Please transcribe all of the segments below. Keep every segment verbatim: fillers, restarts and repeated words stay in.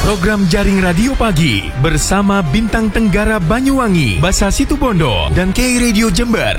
Program Jaring Radio Pagi bersama Bintang Tenggara Banyuwangi, Basa Situbondo, dan K Radio Jember.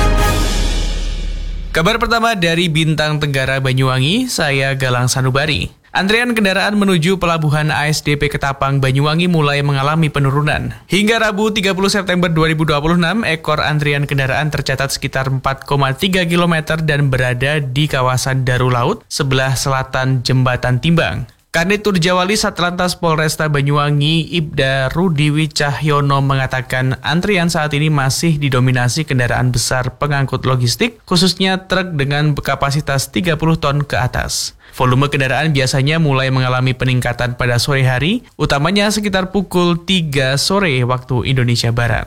Kabar pertama dari Bintang Tenggara Banyuwangi, saya Galang Sanubari. Antrian kendaraan menuju Pelabuhan A S D P Ketapang Banyuwangi mulai mengalami penurunan. Hingga Rabu tiga puluh September dua ribu dua puluh enam, ekor antrian kendaraan tercatat sekitar empat koma tiga kilometer dan berada di kawasan Daru Laut, sebelah selatan Jembatan Timbang. Kanit Turjawali Satlantas Polresta Banyuwangi, Ibda Rudiwi Cahyono mengatakan antrian saat ini masih didominasi kendaraan besar pengangkut logistik, khususnya truk dengan kapasitas tiga puluh ton ke atas. Volume kendaraan biasanya mulai mengalami peningkatan pada sore hari, utamanya sekitar pukul tiga sore waktu Indonesia Barat.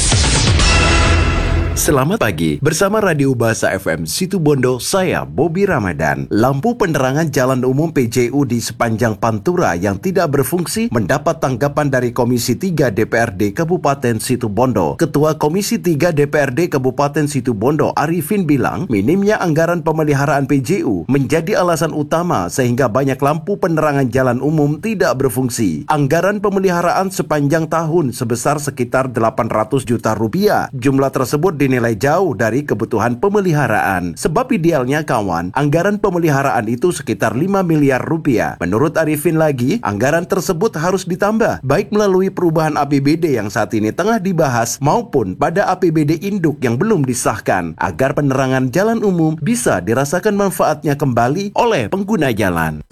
Selamat pagi, bersama Radio Bahasa F M Situbondo, saya Bobby Ramadan. Lampu penerangan jalan umum P J U di sepanjang Pantura yang tidak berfungsi mendapat tanggapan dari Komisi tiga D P R D Kabupaten Situbondo. Ketua Komisi tiga D P R D Kabupaten Situbondo, Arifin, bilang minimnya anggaran pemeliharaan P J U menjadi alasan utama sehingga banyak lampu penerangan jalan umum tidak berfungsi. Anggaran pemeliharaan sepanjang tahun sebesar sekitar delapan ratus juta rupiah. Jumlah tersebut dinilai jauh dari kebutuhan pemeliharaan. Sebab idealnya kawan, anggaran pemeliharaan itu sekitar lima miliar rupiah. Menurut Arifin lagi, anggaran tersebut harus ditambah, baik melalui perubahan A P B D yang saat ini tengah dibahas maupun pada A P B D induk yang belum disahkan, agar penerangan jalan umum bisa dirasakan manfaatnya kembali oleh pengguna jalan.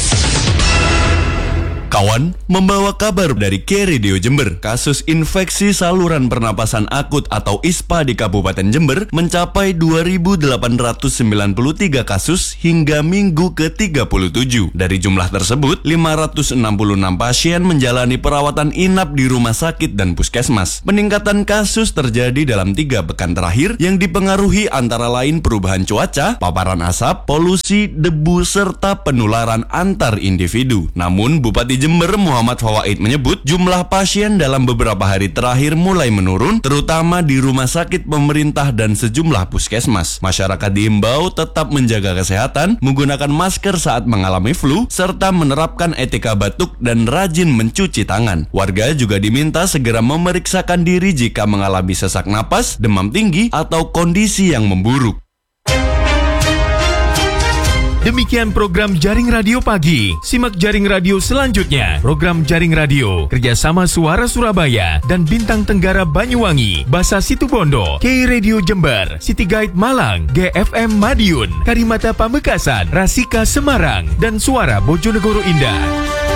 Kawan, membawa kabar dari K Radio Jember. Kasus infeksi saluran pernapasan akut atau I S P A di Kabupaten Jember mencapai dua ribu delapan ratus sembilan puluh tiga kasus hingga minggu ke tiga puluh tujuh. Dari jumlah tersebut, lima ratus enam puluh enam pasien menjalani perawatan inap di rumah sakit dan puskesmas. Peningkatan kasus terjadi dalam tiga pekan terakhir yang dipengaruhi antara lain perubahan cuaca, paparan asap, polusi, debu, serta penularan antar individu. Namun, Bupati Jember Muhammad Fawaid menyebut jumlah pasien dalam beberapa hari terakhir mulai menurun, terutama di rumah sakit pemerintah dan sejumlah puskesmas. Masyarakat diimbau tetap menjaga kesehatan, menggunakan masker saat mengalami flu, serta menerapkan etika batuk dan rajin mencuci tangan. Warga juga diminta segera memeriksakan diri jika mengalami sesak napas, demam tinggi, atau kondisi yang memburuk. Demikian program Jaring Radio Pagi. Simak Jaring Radio selanjutnya. Program Jaring Radio kerjasama Suara Surabaya dan Bintang Tenggara Banyuwangi, Basa Situbondo, K Radio Jember, City Guide Malang, G F M Madiun, Karimata Pamekasan, Rasika Semarang, dan Suara Bojonegoro Indah.